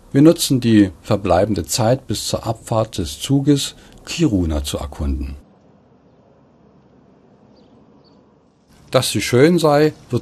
Wir nutzen die verbleibende Zeit bis zur Abfahrt des Zuges, Kiruna zu erkunden. Dass sie schön sei, wird